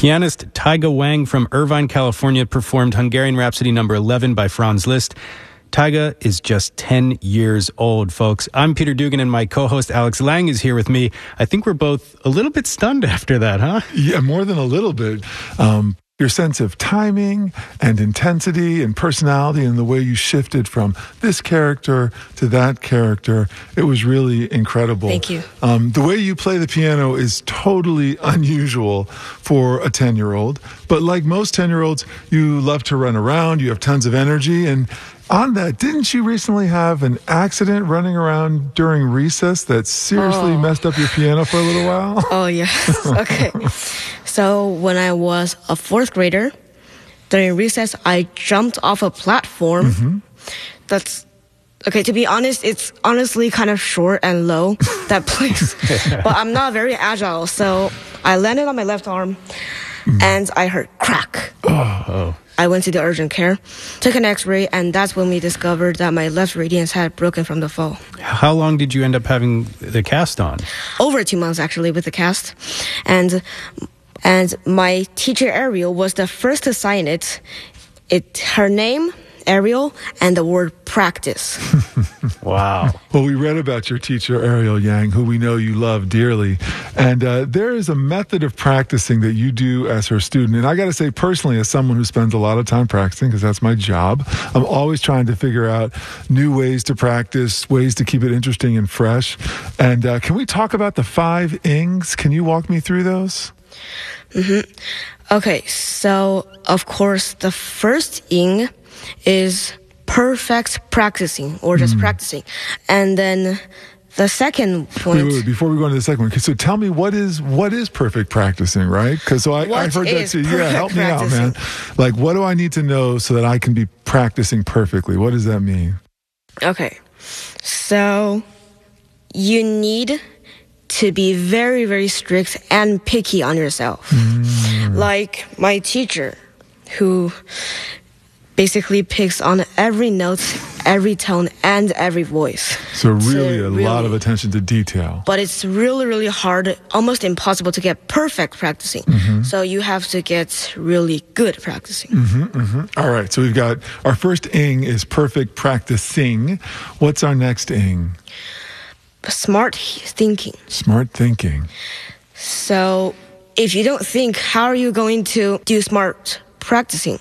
Pianist Taiga Wang from Irvine, California performed Hungarian Rhapsody No. 11 by Franz Liszt. Taiga is just 10 years old, folks. I'm Peter Dugan, and my co-host Alex Lang is here with me. I think we're both a little bit stunned after that, huh? Yeah, more than a little bit. Your sense of timing and intensity and personality and the way you shifted from this character to that character, it was really incredible. Thank you. The way you play the piano is totally unusual for a 10-year-old. But like most 10-year-olds, you love to run around, you have tons of energy. And on that, didn't you recently have an accident running around during recess that seriously messed up your piano for a little while? Oh, yes. Okay. So when I was a fourth grader, during recess, I jumped off a platform. That's, okay, to be honest, it's honestly kind of short and low, that place. But I'm not very agile, so I landed on my left arm, and I heard crack. I went to the urgent care, took an x-ray, and that's when we discovered that my left radiance had broken from the fall. How long did you end up having the cast on? Over 2 months, actually, with the cast. And my teacher, Ariel, was the first to sign it. Her name, Ariel, and the word practice. Wow. Well, we read about your teacher, Ariel Yang, who we know you love dearly. And there is a method of practicing that you do as her student. And I got to say, personally, as someone who spends a lot of time practicing, because that's my job, I'm always trying to figure out new ways to practice, ways to keep it interesting and fresh. And can we talk about the 5 ings? Can you walk me through those? Okay, so, of course, the first ing is perfect practicing, or just practicing. And then the second point... Wait, before we go into the second one, so tell me what is perfect practicing, right? Because I've heard that too. Yeah, help me out, man. Like, what do I need to know so that I can be practicing perfectly? What does that mean? Okay, so you need to be very, very strict and picky on yourself. Like my teacher, who basically picks on every note, every tone, and every voice. So really a lot of attention to detail. But it's really, really hard, almost impossible to get perfect practicing. So you have to get really good practicing. All right, so we've got our first ing is perfect practicing. What's our next ing? Smart thinking. Smart thinking. So if you don't think, how are you going to do smart practicing?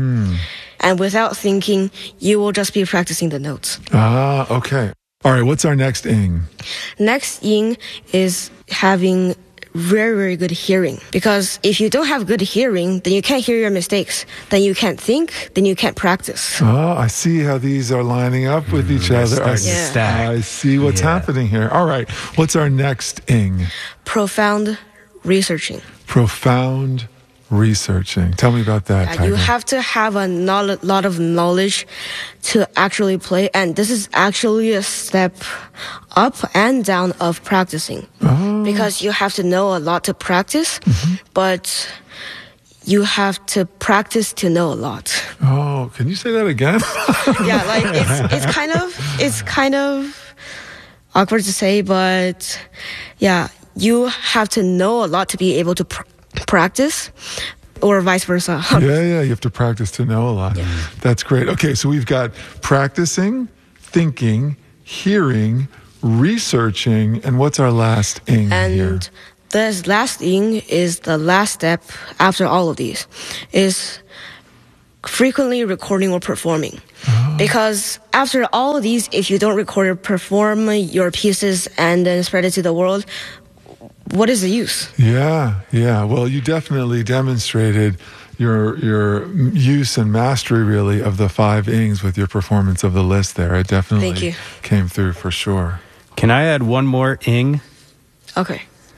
And without thinking, you will just be practicing the notes. Ah, okay. All right, what's our next ing? Next ing is having very, very good hearing. Because if you don't have good hearing, then you can't hear your mistakes. Then you can't think, then you can't practice. Oh, I see how these are lining up with each other. I see what's happening here. All right, what's our next ing? Profound researching. Profound researching. Tell me about that, Taiga. You have to have a lot of knowledge to actually play, and this is actually a step up and down of practicing. Because you have to know a lot to practice, but you have to practice to know a lot. Oh, can you say that again? Yeah, like it's kind of awkward to say, but yeah, you have to know a lot to be able to practice, or vice versa. Yeah, you have to practice to know a lot. That's great. Okay, so we've got practicing, thinking, hearing, researching, and what's our last ing here? And this last ing is the last step after all of these, is frequently recording or performing. Because after all of these, if you don't record or perform your pieces and then spread it to the world, what is the use? Yeah. Well, you definitely demonstrated your use and mastery, really, of the 5 ings with your performance of the list there. It definitely came through for sure. Can I add one more ing? Okay.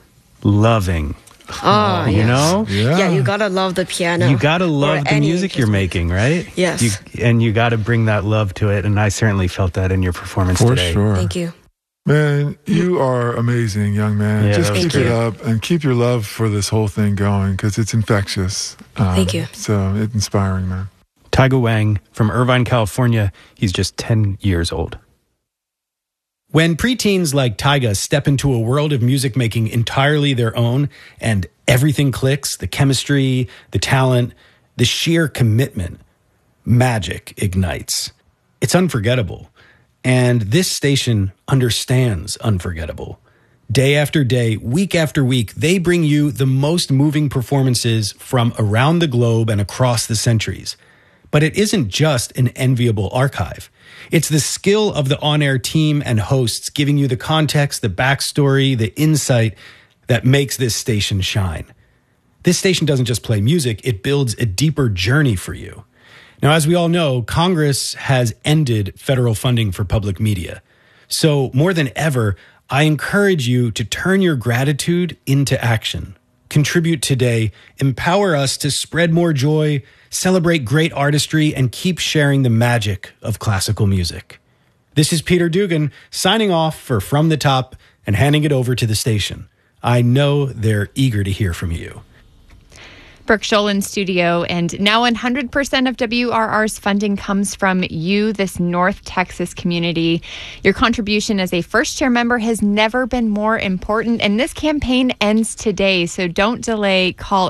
Loving. Oh, you know? Yeah, you gotta love the piano. You gotta love the music you're making, right? Yes. And you gotta bring that love to it, and I certainly felt that in your performance today. For sure. Thank you. Man, you are amazing, young man. Yeah, just keep it up and keep your love for this whole thing going, because it's infectious. Thank you. So it's inspiring, man. Taiga Wang from Irvine, California. He's just 10 years old. When preteens like Taiga step into a world of music making entirely their own and Everything clicks, the chemistry, the talent, the sheer commitment. Magic ignites. It's unforgettable. And this station understands unforgettable. Day after day, week after week, they bring you the most moving performances from around the globe and across the centuries. But it isn't just an enviable archive. It's the skill of the on-air team and hosts giving you the context, the backstory, the insight that makes this station shine. This station doesn't just play music, it builds a deeper journey for you. Now, as we all know, Congress has ended federal funding for public media. So more than ever, I encourage you to turn your gratitude into action. Contribute today, empower us to spread more joy, celebrate great artistry, and keep sharing the magic of classical music. This is Peter Dugan signing off for From the Top and handing it over to the station. I know they're eager to hear from you. Brooke Scholl in studio, and now 100% of WRR's funding comes from you, this North Texas community. Your contribution as a first-chair member has never been more important, and this campaign ends today, so don't delay. Call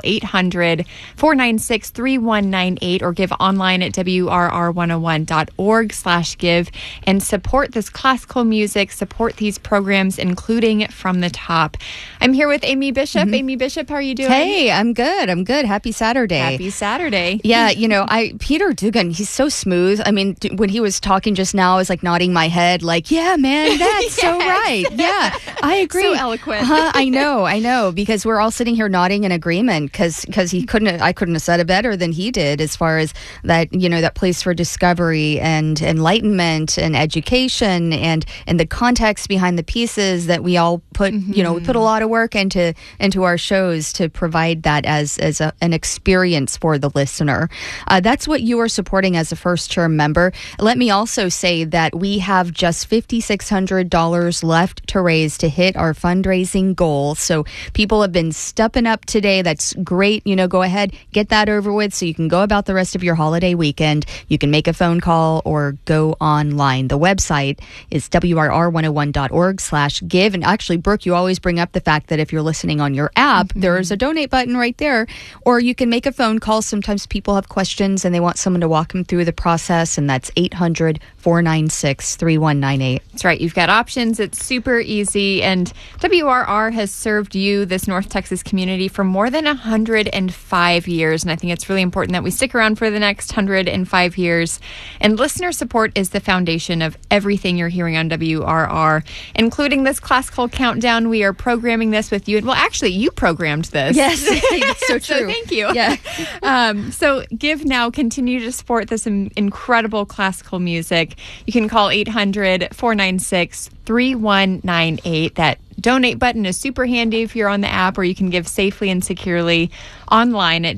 800-496-3198 or give online at WRR101.org/give and support this classical music, support these programs, including From the Top. I'm here with Amy Bishop. Amy Bishop, how are you doing? Hey, I'm good. Happy Saturday. Happy Saturday. Yeah, Peter Dugan, he's so smooth. I mean, when he was talking just now, I was like nodding my head like, yeah, man, that's so right. Yeah, I agree. So eloquent. I know, because we're all sitting here nodding in agreement because I couldn't have said it better than he did as far as that, that place for discovery and enlightenment and education and the context behind the pieces that we all put, we put a lot of work into our shows to provide that as an experience for the listener. That's what you are supporting as a first-term member. Let me also say that we have just $5,600 left to raise to hit our fundraising goal. So people have been stepping up today. That's great. Go ahead, get that over with so you can go about the rest of your holiday weekend. You can make a phone call or go online. The website is WRR101.org/give. And actually, Brooke, you always bring up the fact that if you're listening on your app, there's a donate button right there. Or you can make a phone call. Sometimes people have questions and they want someone to walk them through the process, and that's 800-496-3198. That's right. You've got options. It's super easy. And WRR has served you, this North Texas community, for more than 105 years. And I think it's really important that we stick around for the next 105 years. And listener support is the foundation of everything you're hearing on WRR, including this classical countdown. We are programming this with you. And well, actually, you programmed this. Yes, it's so true. So thank you. Yeah. So give now. Continue to support this incredible classical music. You can call 800-496-3198. That donate button is super handy if you're on the app, or you can give safely and securely online at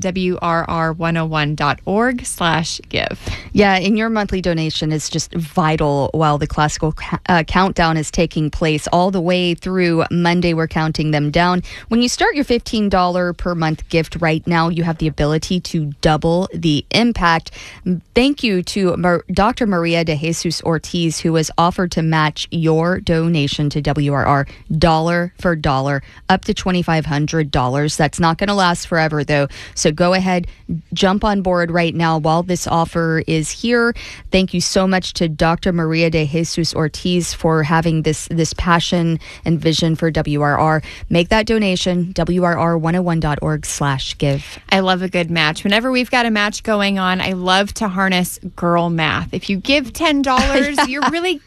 WRR101.org/give. Yeah, and your monthly donation is just vital while the classical countdown is taking place all the way through Monday. We're counting them down. When you start your $15 per month gift right now, you have the ability to double the impact. Thank you to Dr. Maria de Jesus Ortiz, who has offered to match your donation to WRR dollar for dollar up to $2,500. That's not going to last forever, though. So go ahead, jump on board right now while this offer is here. Thank you so much to Dr. Maria de Jesus Ortiz for having this passion and vision for WRR. Make that donation, WRR101.org/give. I love a good match. Whenever we've got a match going on, I love to harness girl math. If you give $10, you're really